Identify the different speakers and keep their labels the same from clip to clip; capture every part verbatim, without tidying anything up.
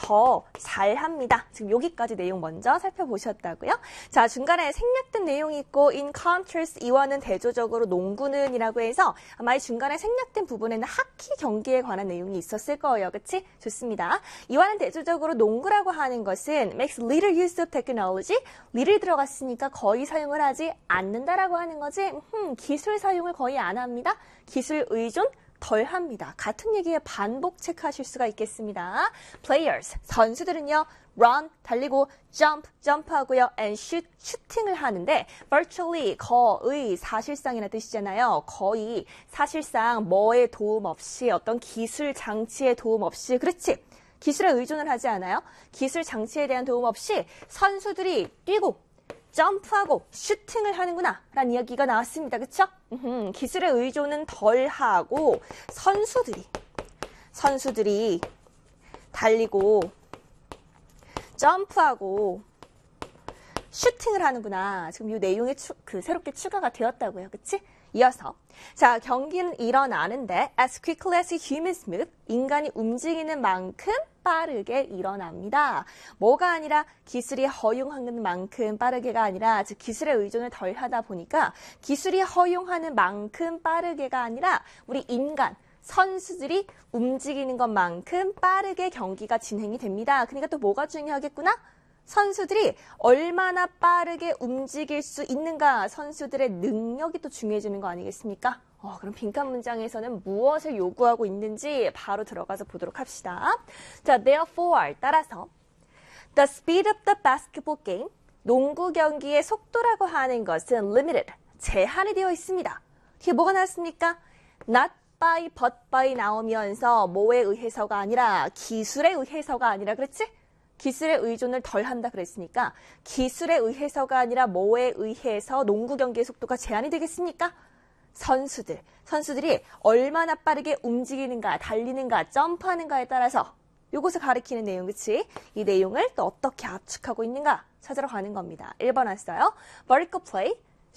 Speaker 1: 더 잘합니다. 지금 여기까지 내용 먼저 살펴보셨다고요? 자, 중간에 생략된 내용이 있고 in contrast 이와는 대조적으로 농구는 이라고 해서 아마 이 중간에 생략된 부분에는 하키 경기에 관한 내용이 있었을 거예요. 그치? 좋습니다. 이와는 대조적으로 농구라고 하는 것은 makes little use of technology. little 들어갔으니까 거의 사용을 하지 않는다라고 하는 거지. 음, 기술 사용을 거의 안 합니다. 기술 의존 덜 합니다. 같은 얘기에 반복 체크하실 수가 있겠습니다. Players, 선수들은요. run, 달리고 jump, 점프하고요. and shoot, 슈팅을 하는데 virtually, 거의, 사실상이라는 뜻이잖아요. 거의, 사실상 뭐의 도움 없이 어떤 기술 장치의 도움 없이 그렇지. 기술에 의존을 하지 않아요. 기술 장치에 대한 도움 없이 선수들이 뛰고 점프하고 슈팅을 하는구나 라는 이야기가 나왔습니다. 그쵸? 음흠, 기술의 의존은 덜하고 선수들이 선수들이 달리고 점프하고 슈팅을 하는구나. 지금 이 내용이 추, 그 새롭게 추가가 되었다고요. 그치? 이어서 자 경기는 일어나는데 as quickly as humans move 인간이 움직이는 만큼 빠르게 일어납니다. 뭐가 아니라 기술이 허용하는 만큼 빠르게가 아니라 즉 기술의 의존을 덜 하다 보니까 기술이 허용하는 만큼 빠르게가 아니라 우리 인간 선수들이 움직이는 것만큼 빠르게 경기가 진행이 됩니다. 그러니까 또 뭐가 중요하겠구나? 선수들이 얼마나 빠르게 움직일 수 있는가 선수들의 능력이 또 중요해지는 거 아니겠습니까? 어, 그럼 빈칸 문장에서는 무엇을 요구하고 있는지 바로 들어가서 보도록 합시다. 자, therefore 따라서 the speed of the basketball game 농구 경기의 속도라고 하는 것은 limited 제한이 되어 있습니다. 뒤에 뭐가 나왔습니까? not by but by 나오면서 뭐에 의해서가 아니라 기술에 의해서가 아니라 그렇지? 기술의 의존을 덜 한다 그랬으니까 기술에 의해서가 아니라 뭐에 의해서 농구 경기의 속도가 제한이 되겠습니까? 선수들, 선수들이 얼마나 빠르게 움직이는가, 달리는가, 점프하는가에 따라서 이것을 가리키는 내용, 그치? 이 내용을 또 어떻게 압축하고 있는가 찾으러 가는 겁니다. 일 번 왔어요. vertical play,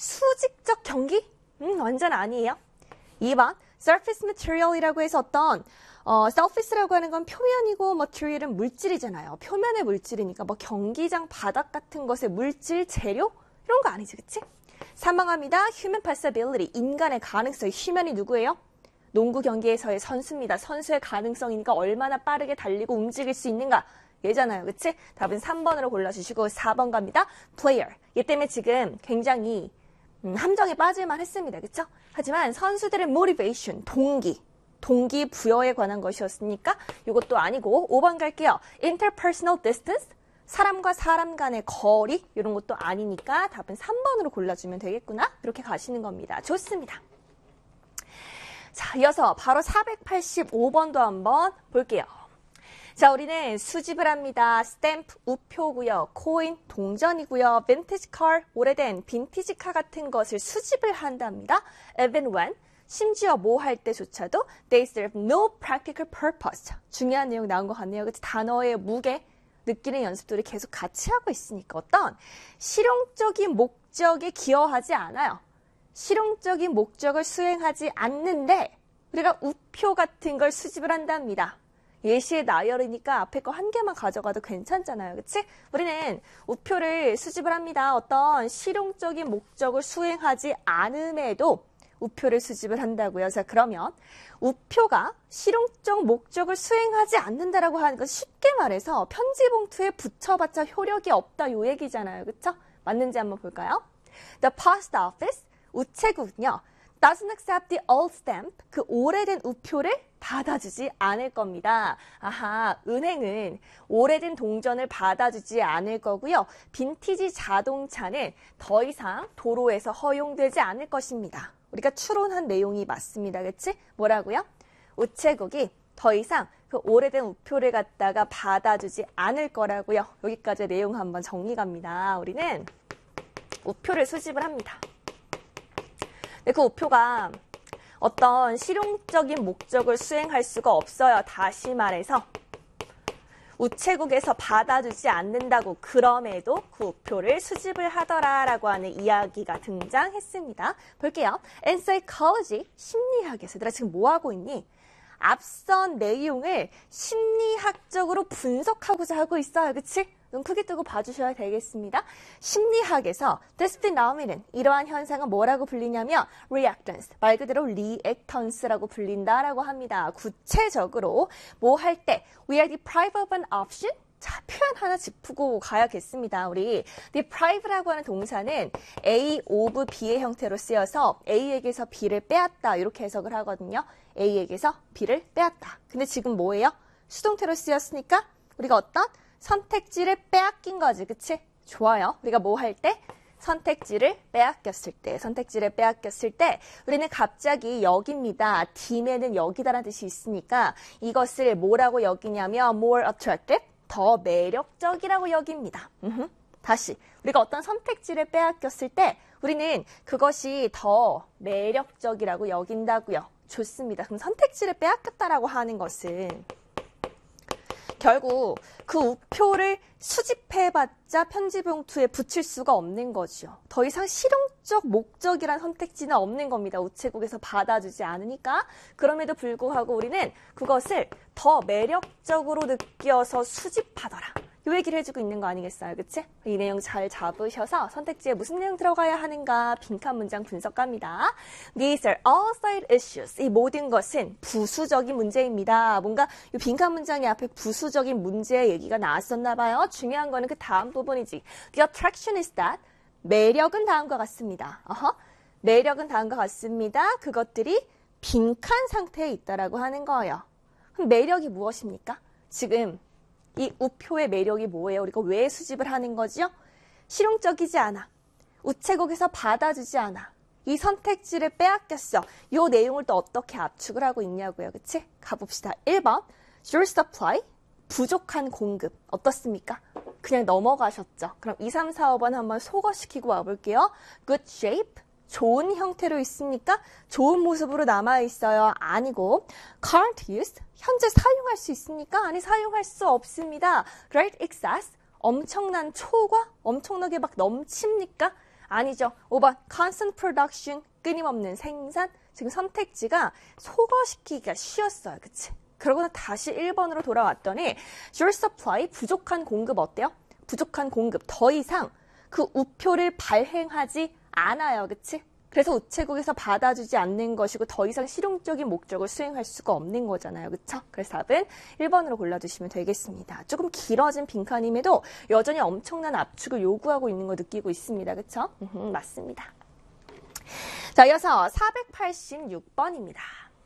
Speaker 1: 수직적 경기? 음, 완전 아니에요. 이 번, surface material이라고 해서 어떤 어, surface라고 하는 건 표면이고 material은 물질이잖아요. 표면의 물질이니까 뭐 경기장 바닥 같은 것의 물질, 재료 이런 거 아니지, 그치? 삼 번 갑니다. human possibility, 인간의 가능성. 휴면이 누구예요? 농구 경기에서의 선수입니다. 선수의 가능성이니까 얼마나 빠르게 달리고 움직일 수 있는가 얘잖아요, 그치? 답은 삼 번으로 골라주시고 사 번 갑니다. player, 얘 때문에 지금 굉장히 음, 함정에 빠질만 했습니다, 그쵸? 하지만 선수들의 motivation, 동기 동기 부여에 관한 것이었으니까 이것도 아니고 오 번 갈게요. interpersonal distance, 사람과 사람 간의 거리 이런 것도 아니니까 답은 삼 번으로 골라주면 되겠구나. 이렇게 가시는 겁니다. 좋습니다. 자, 이어서 바로 사백팔십오 번도 한번 볼게요. 자, 우리는 수집을 합니다. 스탬프, 우표고요. 코인, 동전이고요. 빈티지 카, 오래된 빈티지카 같은 것을 수집을 한답니다. even when, 심지어 뭐 할 때조차도 they serve no practical purpose. 중요한 내용 나온 것 같네요. 그치? 단어의 무게 느끼는 연습들이 계속 같이 하고 있으니까 어떤 실용적인 목적에 기여하지 않아요. 실용적인 목적을 수행하지 않는데 우리가 우표 같은 걸 수집을 한답니다. 예시의 나열이니까 앞에 거 한 개만 가져가도 괜찮잖아요. 그치? 우리는 우표를 수집을 합니다. 어떤 실용적인 목적을 수행하지 않음에도 우표를 수집을 한다고요. 자, 그러면 우표가 실용적 목적을 수행하지 않는다라고 하는 건 쉽게 말해서 편지 봉투에 붙여봤자 효력이 없다 요 얘기잖아요. 그쵸? 맞는지 한번 볼까요? The post office, 우체국은요. doesn't accept the old stamp, 그 오래된 우표를 받아주지 않을 겁니다. 아하, 은행은 오래된 동전을 받아주지 않을 거고요. 빈티지 자동차는 더 이상 도로에서 허용되지 않을 것입니다. 우리가 추론한 내용이 맞습니다. 그치? 뭐라고요? 우체국이 더 이상 그 오래된 우표를 갖다가 받아주지 않을 거라고요. 여기까지 내용 한번 정리 갑니다. 우리는 우표를 수집을 합니다. 근데 그 우표가 어떤 실용적인 목적을 수행할 수가 없어요. 다시 말해서 우체국에서 받아주지 않는다고 그럼에도 그 우표를 수집을 하더라라고 하는 이야기가 등장했습니다. 볼게요. In psychology, 심리학에서 얘들아 지금 뭐 하고 있니? 앞선 내용을 심리학적으로 분석하고자 하고 있어요. 그치? 눈 크게 뜨고 봐주셔야 되겠습니다. 심리학에서 this phenomenon, 이러한 현상은 뭐라고 불리냐면 reactance, 말 그대로 reactance라고 불린다라고 합니다. 구체적으로 뭐 할 때 we are deprived of an option? 자, 표현 하나 짚고 가야겠습니다. 우리 deprive라고 하는 동사는 A of B의 형태로 쓰여서 A에게서 B를 빼앗다 이렇게 해석을 하거든요. A에게서 B를 빼앗다. 근데 지금 뭐예요? 수동태로 쓰였으니까 우리가 어떤 선택지를 빼앗긴 거지, 그치? 좋아요. 우리가 뭐 할 때? 선택지를 빼앗겼을 때, 선택지를 빼앗겼을 때 우리는 갑자기 여기입니다. D면은 여기다라는 뜻이 있으니까 이것을 뭐라고 여기냐면 more attractive, 더 매력적이라고 여깁니다. 음흠. 다시, 우리가 어떤 선택지를 빼앗겼을 때 우리는 그것이 더 매력적이라고 여긴다고요. 좋습니다. 그럼 선택지를 빼앗겼다라고 하는 것은 결국 그 우표를 수집해봤자 편지봉투에 붙일 수가 없는 거죠. 더 이상 실용적 목적이란 선택지는 없는 겁니다. 우체국에서 받아주지 않으니까. 그럼에도 불구하고 우리는 그것을 더 매력적으로 느껴서 수집하더라. 이 얘기를 해주고 있는 거 아니겠어요? 그치? 이 내용 잘 잡으셔서 선택지에 무슨 내용 들어가야 하는가 빈칸 문장 분석 갑니다. These are all side issues. 이 모든 것은 부수적인 문제입니다. 뭔가 이 빈칸 문장의 앞에 부수적인 문제의 얘기가 나왔었나 봐요. 중요한 거는 그 다음 부분이지. The attraction is that. 매력은 다음과 같습니다. 어허. 매력은 다음과 같습니다. 그것들이 빈칸 상태에 있다라고 하는 거예요. 그럼 매력이 무엇입니까? 지금 이 우표의 매력이 뭐예요? 우리가 왜 수집을 하는 거지요? 실용적이지 않아. 우체국에서 받아주지 않아. 이 선택지를 빼앗겼어. 이 내용을 또 어떻게 압축을 하고 있냐고요. 그치? 가봅시다. 일 번, short supply, 부족한 공급. 어떻습니까? 그냥 넘어가셨죠. 그럼 이, 삼, 사, 오 번 한번 소거시키고 와볼게요. good shape, 좋은 형태로 있습니까? 좋은 모습으로 남아있어요. 아니고 current use, 현재 사용할 수 있습니까? 아니, 사용할 수 없습니다. great excess, 엄청난 초과? 엄청나게 막 넘칩니까? 아니죠. 오 번 constant production, 끊임없는 생산. 지금 선택지가 소거시키기가 쉬웠어요. 그치? 그러고는 다시 일 번으로 돌아왔더니 short supply, 부족한 공급 어때요? 부족한 공급, 더 이상 그 우표를 발행하지 않아요. 그치? 그래서 우체국에서 받아주지 않는 것이고 더 이상 실용적인 목적을 수행할 수가 없는 거잖아요. 그쵸? 그래서 답은 일 번으로 골라주시면 되겠습니다. 조금 길어진 빈칸임에도 여전히 엄청난 압축을 요구하고 있는 거 느끼고 있습니다. 그쵸? 음흠, 맞습니다. 자, 이어서 사백팔십육 번입니다.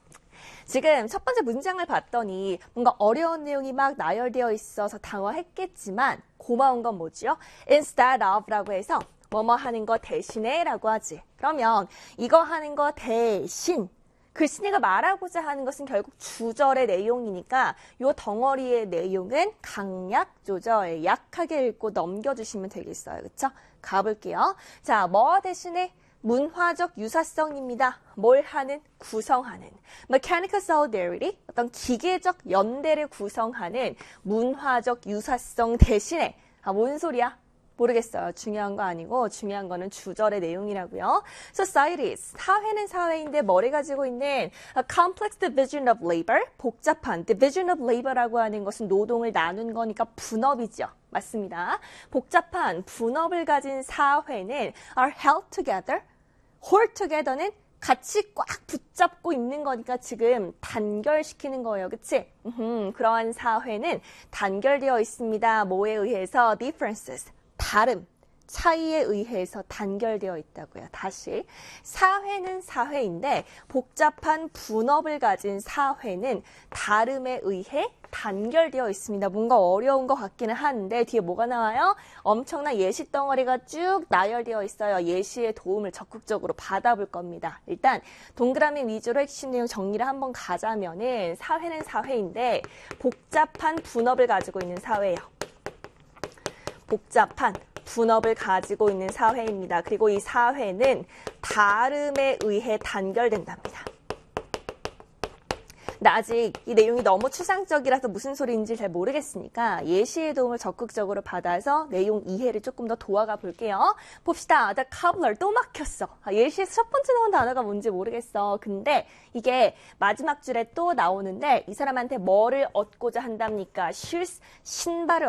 Speaker 1: 지금 첫 번째 문장을 봤더니 뭔가 어려운 내용이 막 나열되어 있어서 당황했겠지만 고마운 건 뭐지요? instead of 라고 해서 뭐뭐 하는 거 대신에 라고 하지. 그러면 이거 하는 거 대신, 글쓴이가 말하고자 하는 것은 결국 주절의 내용이니까 이 덩어리의 내용은 강약 조절, 약하게 읽고 넘겨주시면 되겠어요. 그쵸? 가볼게요. 자, 뭐 대신에? 문화적 유사성입니다. 뭘 하는? 구성하는. Mechanical solidarity, 어떤 기계적 연대를 구성하는 문화적 유사성 대신에, 아, 뭔 소리야? 모르겠어요. 중요한 거 아니고 중요한 거는 주절의 내용이라고요. Societies, 사회는 사회인데 뭐를 가지고 있는 a complex division of labor, 복잡한 division of labor라고 하는 것은 노동을 나눈 거니까 분업이죠. 맞습니다. 복잡한 분업을 가진 사회는 are held together, hold together는 같이 꽉 붙잡고 있는 거니까 지금 단결시키는 거예요. 그치? 음흠, 그러한 사회는 단결되어 있습니다. 뭐에 의해서? differences, 다름, 차이에 의해서 단결되어 있다고요. 다시, 사회는 사회인데 복잡한 분업을 가진 사회는 다름에 의해 단결되어 있습니다. 뭔가 어려운 것 같기는 한데 뒤에 뭐가 나와요? 엄청난 예시 덩어리가 쭉 나열되어 있어요. 예시의 도움을 적극적으로 받아볼 겁니다. 일단 동그라미 위주로 핵심 내용 정리를 한번 가자면은 사회는 사회인데 복잡한 분업을 가지고 있는 사회예요. 복잡한 분업을 가지고 있는 사회입니다. 그리고 이 사회는 다름에 의해 단결된답니다. 근데 아직 이 내용이 너무 추상적이라서 무슨 소리인지 잘 모르겠으니까 예시의 도움을 적극적으로 받아서 내용 이해를 조금 더 도와가 볼게요. 봅시다. The cobbler 또 막혔어. 아, 예시에서 첫 번째 나온 단어가 뭔지 모르겠어. 근데 이게 마지막 줄에 또 나오는데 이 사람한테 뭐를 얻고자 한답니까? shoes, 신발을